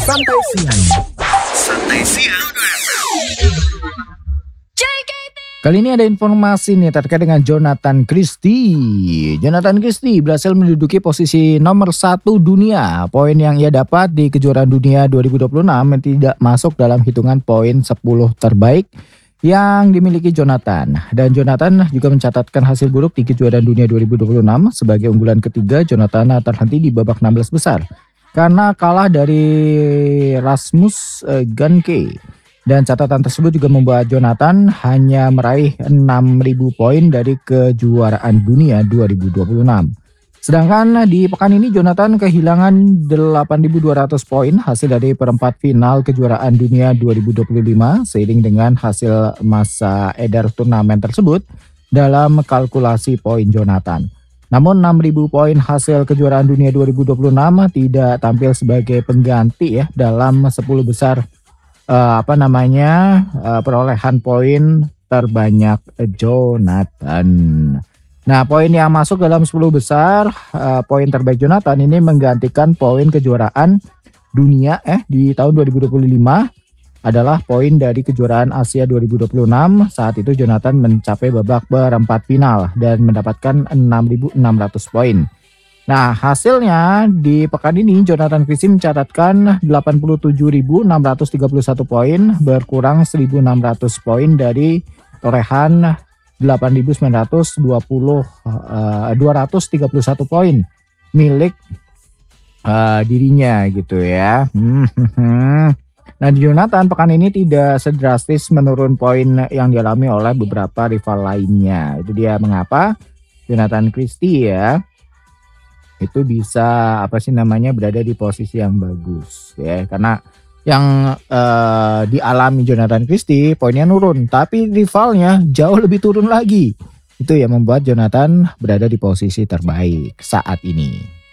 Santai Siang. Kali ini ada informasi nih terkait dengan Jonathan Christie. Jonathan Christie berhasil menduduki posisi nomor 1 dunia. Poin yang ia dapat di kejuaraan dunia 2026 tidak masuk dalam hitungan poin 10 terbaik yang dimiliki Jonathan. Dan Jonathan juga mencatatkan hasil buruk di kejuaraan dunia 2026. Sebagai unggulan ketiga, Jonathan terhenti di babak 16 besar karena kalah dari Rasmus Ganke. Dan catatan tersebut juga membuat Jonathan hanya meraih 6.000 poin dari kejuaraan dunia 2026. Sedangkan di pekan ini Jonathan kehilangan 8.200 poin hasil dari perempat final kejuaraan dunia 2025 seiring dengan hasil masa edar turnamen tersebut dalam kalkulasi poin Jonathan. Namun 6.000 poin hasil kejuaraan dunia 2026 tidak tampil sebagai pengganti ya dalam 10 besar perolehan poin terbanyak Jonathan. Nah, poin yang masuk dalam 10 besar poin terbaik Jonathan ini menggantikan poin kejuaraan dunia di tahun 2025 adalah poin dari kejuaraan Asia 2026. Saat itu Jonathan mencapai babak perempat final dan mendapatkan 6.600 poin. Nah, hasilnya di pekan ini Jonathan Christie mencatatkan 87.631 poin, berkurang 1.600 poin dari torehan 231 poin milik dirinya gitu ya. Nah, di Jonathan pekan ini tidak sedrastis menurun poin yang dialami oleh beberapa rival lainnya. Itu dia mengapa Jonathan Christie ya itu bisa berada di posisi yang bagus ya, karena yang dialami Jonathan Christie poinnya nurun tapi rivalnya jauh lebih turun lagi. Itu yang membuat Jonathan berada di posisi terbaik saat ini.